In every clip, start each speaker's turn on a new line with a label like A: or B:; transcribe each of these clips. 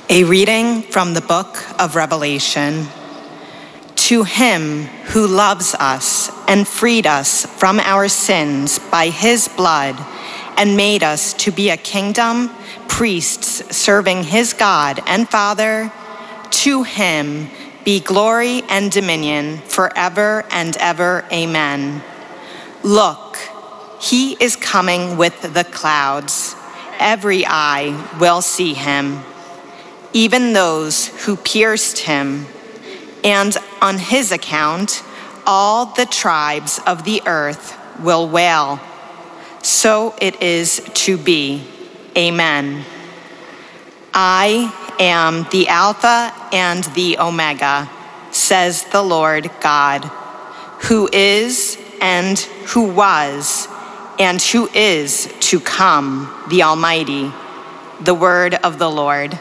A: A reading from the book of Revelation. To him who loves us and freed us from our sins by his blood and made us to be a kingdom, priests serving his God and Father, to him be glory and dominion forever and ever. Amen. Look, he is coming with the clouds. Every eye will see him, even those who pierced him, and on his account, all the tribes of the earth will wail. So it is to be. Amen. I am the Alpha and the Omega, says the Lord God, who is and who was and who is to come, the Almighty. The word of the Lord.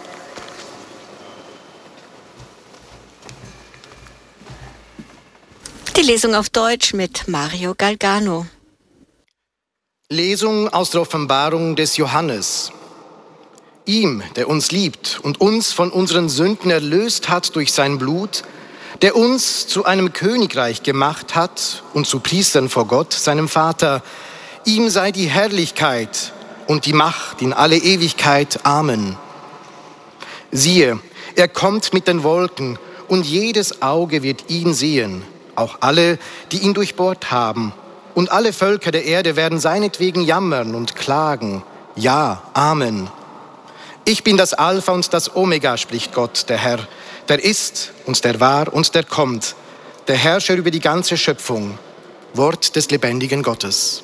B: Die Lesung auf Deutsch mit Mario Galgano.
C: Lesung aus der Offenbarung des Johannes. Ihm, der uns liebt und uns von unseren Sünden erlöst hat durch sein Blut, der uns zu einem Königreich gemacht hat und zu Priestern vor Gott, seinem Vater, ihm sei die Herrlichkeit und die Macht in alle Ewigkeit. Amen. Siehe, er kommt mit den Wolken, und jedes Auge wird ihn sehen, auch alle, die ihn durchbohrt haben. Und alle Völker der Erde werden seinetwegen jammern und klagen. Ja, Amen. Ich bin das Alpha und das Omega, spricht Gott, der Herr, der ist und der war und der kommt, der Herrscher über die ganze Schöpfung. Wort des lebendigen Gottes.